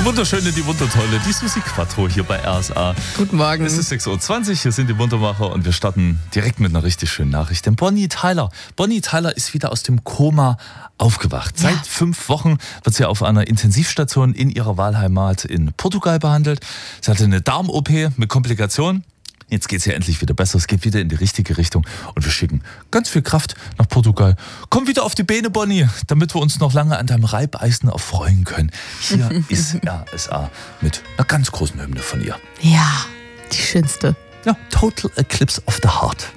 wunderschöne, die wundertolle, die Susi Quattro hier bei RSA. Guten Morgen. Es ist 6.20 Uhr, hier sind die Wundermacher und wir starten direkt mit einer richtig schönen Nachricht. Denn Bonnie Tyler ist wieder aus dem Koma aufgewacht. Ja. Seit 5 Wochen wird sie auf einer Intensivstation in ihrer Wahlheimat in Portugal behandelt. Sie hatte eine Darm-OP mit Komplikationen. Jetzt geht es ihr endlich wieder besser, es geht wieder in die richtige Richtung und wir schicken ganz viel Kraft nach Portugal. Komm wieder auf die Beine, Bonnie, damit wir uns noch lange an deinem Reibeisen erfreuen können. Hier ist RSA mit einer ganz großen Hymne von ihr. Ja, die schönste. Ja, Total Eclipse of the Heart.